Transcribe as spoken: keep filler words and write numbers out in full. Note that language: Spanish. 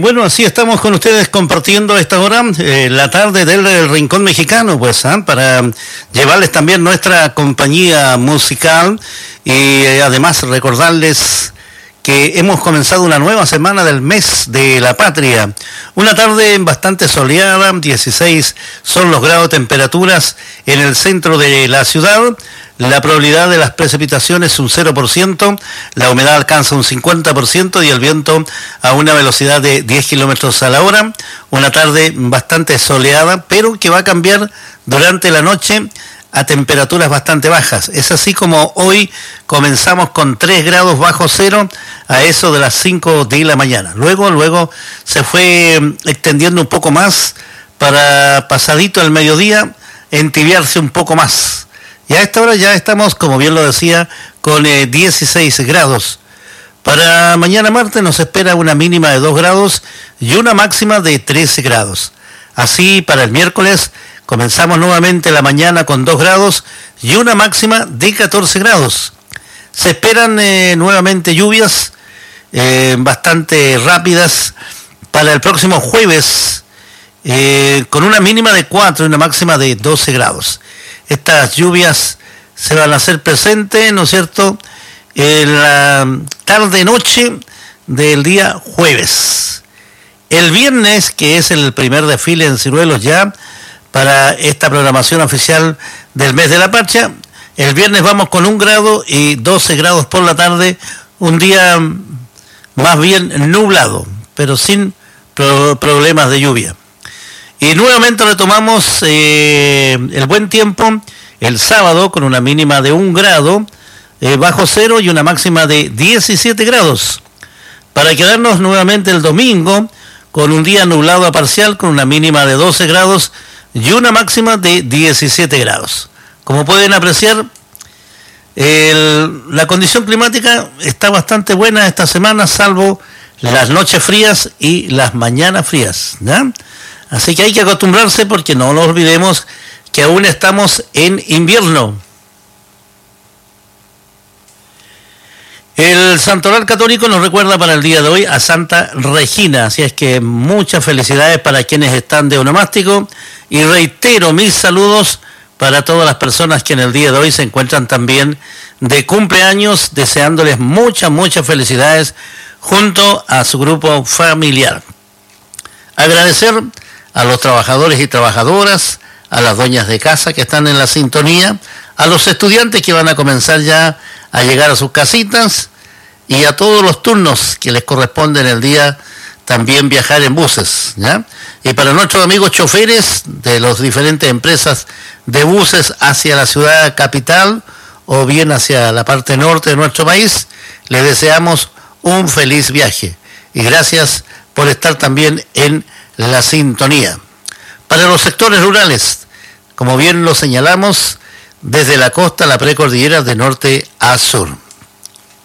bueno, así estamos con ustedes compartiendo a esta hora eh, la tarde del, del Rincón Mexicano, pues, ¿eh? Para llevarles también nuestra compañía musical y eh, además recordarles que hemos comenzado una nueva semana del mes de la patria. Una tarde bastante soleada, dieciséis son los grados de temperaturas en el centro de la ciudad. La probabilidad de las precipitaciones es un cero por ciento, la humedad alcanza un cincuenta por ciento y el viento a una velocidad de diez kilómetros a la hora. Una tarde bastante soleada, pero que va a cambiar durante la noche a temperaturas bastante bajas. Es así como hoy comenzamos con tres grados bajo cero a eso de las cinco de la mañana. Luego, luego se fue extendiendo un poco más para pasadito el mediodía entibiarse un poco más. Y a esta hora ya estamos, como bien lo decía, con eh, dieciséis grados. Para mañana martes nos espera una mínima de dos grados y una máxima de trece grados. Así, para el miércoles comenzamos nuevamente la mañana con dos grados y una máxima de catorce grados. Se esperan eh, nuevamente lluvias eh, bastante rápidas para el próximo jueves, eh, con una mínima de cuatro y una máxima de doce grados. Estas lluvias se van a hacer presentes, ¿no es cierto?, en la tarde-noche del día jueves. El viernes, que es el primer desfile en Ciruelos ya, para esta programación oficial del mes de la patria, el viernes vamos con un grado y doce grados por la tarde, un día más bien nublado, pero sin pro- problemas de lluvia. Y nuevamente retomamos eh, el buen tiempo el sábado con una mínima de un grado eh, bajo cero y una máxima de diecisiete grados. Para quedarnos nuevamente el domingo con un día nublado a parcial con una mínima de doce grados y una máxima de diecisiete grados. Como pueden apreciar, el, la condición climática está bastante buena esta semana, salvo las noches frías y las mañanas frías, ¿ya? Así que hay que acostumbrarse porque no nos olvidemos que aún estamos en invierno. El Santoral Católico nos recuerda para el día de hoy a Santa Regina, así es que muchas felicidades para quienes están de onomástico y reitero mis saludos para todas las personas que en el día de hoy se encuentran también de cumpleaños, deseándoles muchas, muchas felicidades junto a su grupo familiar. Agradecer a los trabajadores y trabajadoras, a las dueñas de casa que están en la sintonía, a los estudiantes que van a comenzar ya a llegar a sus casitas y a todos los turnos que les corresponden el día también viajar en buses, ¿ya? Y para nuestros amigos choferes de las diferentes empresas de buses hacia la ciudad capital o bien hacia la parte norte de nuestro país, les deseamos un feliz viaje y gracias por estar también en la sintonía. Para los sectores rurales, como bien lo señalamos, desde la costa a la precordillera de norte a sur.